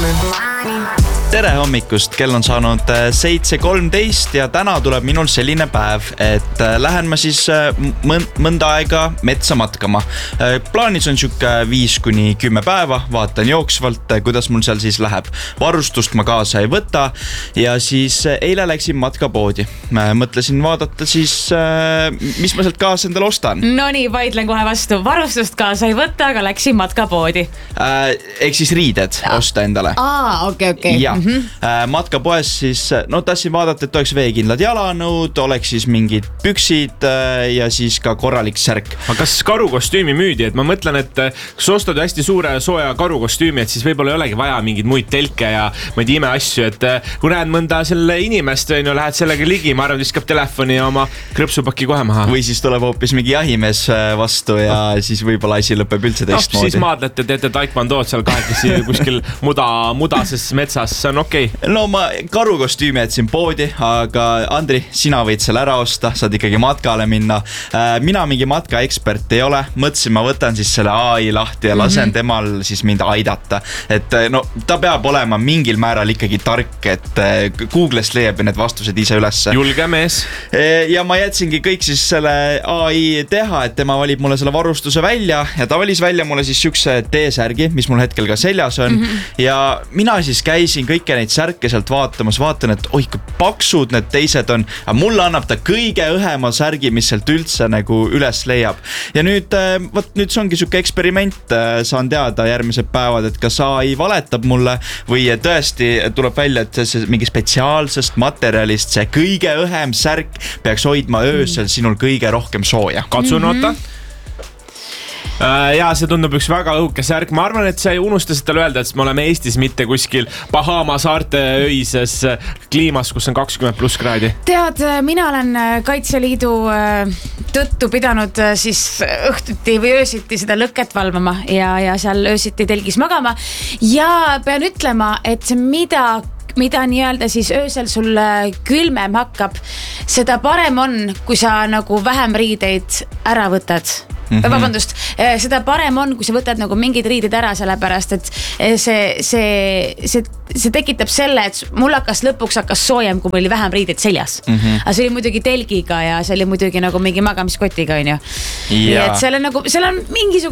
Tere hommikust, kell on saanud 7:13 ja täna tuleb minul selline päev, et lähen ma siis mõnda aega metsa matkama. Plaanis on siuke 5-10 päeva, vaatan jooksvalt, kuidas mul seal siis läheb. Varustust ma kaasa ei võta ja siis eile läksin matkapoodi. Mõtlesin vaadata siis, mis ma sealt kaasa endale ostan. No nii, vaidlen kohe vastu. Varustust kaasa ei võta, aga läksin matkapoodi. Ehk siis riided osta endale. Okei. Ja matkapoes siis, tahtsin vaadata, et oleks veekindlad jalanõud, oleks siis mingid püksid ja siis ka korralik särk. Aga kas karukostüümi müüdi? Et ma mõtlen, et kui sa ostad hästi suure sooja karukostüümi, et siis võib-olla ei olegi vaja mingeid muid telke ja ma ei tea imeasju, et kui näed mõnda selle inimest, lähed sellega ligi, ma arvan, viskab telefoni ja oma krõpsupaki kohe maha. Või siis tuleb hoopis mingi jahimees vastu ja siis võib-olla asi lõpeb üldse teistmoodi. Siis maadlete, teete taekwandood seal kahekesi kuskil mudases metsas, see on okei. No ma karukostüümi jätsin poodi, aga Andri, sina võid selle ära osta, saad ikkagi matkale minna. Mina mingi matkaekspert ei ole, mõtlesin, ma võtan siis selle AI lahti ja lasen temal siis mind aidata. Et ta peab olema mingil määral ikkagi tark, et Google'ist leiab need vastused ise üles. Julge mees. Ja ma jätsingi kõik siis selle AI teha, et tema valib mulle selle varustuse välja ja ta valis välja mulle siis siukse T-särgi, mis mul hetkel ka seljas on. Ja mina siis käisin kõike neid särke sealt vaatamas, vaatan, et oi, kui paksud need teised on, aga mulle annab ta kõige õhema särgi, mis sealt üldse nagu üles leiab. Ja nüüd see ongi siuke eksperiment, saan teada järgmised päevad, et kas AI valetab mulle või tõesti tuleb välja, et see mingi spetsiaalsest materjalist, see kõige õhem särk peaks hoidma öösel sinul kõige rohkem sooja. Katsun oota. Ja see tundub üks väga õhuke särk. Ma arvan, et sa ei unusta seda öelda, et me oleme Eestis mitte kuskil Bahama saarte öises kliimas, kus on 20+ kraadi. Tead, mina olen Kaitseliidu tõttu pidanud siis õhtuti või öösiti seda lõket valvama ja seal öösiti telgis magama. Ja pean ütlema, et mida nii-öelda siis öösel sul külmem hakkab, seda parem on, kui sa nagu vähem riideid ära võtad. Vabandust, seda parem on, kui sa võtad nagu mingid riided ära, sellepärast, et see tekitab selle, et mul lõpuks hakkas soojem, kui mul oli vähem riideid seljas. Aga see oli muidugi telgiga ja see oli muidugi nagu mingi magamiskotiga, on ju. Et seal on mingisugune